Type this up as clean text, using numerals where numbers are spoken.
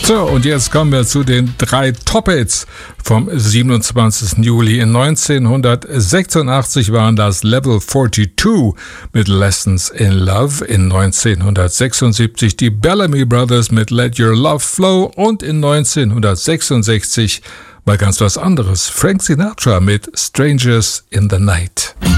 So, und jetzt kommen wir zu den 3 Top-Hits vom 27. Juli. In 1986 waren das Level 42 mit Lessons in Love, in 1976 die Bellamy Brothers mit Let Your Love Flow und in 1966 mal ganz was anderes, Frank Sinatra mit Strangers in the Night.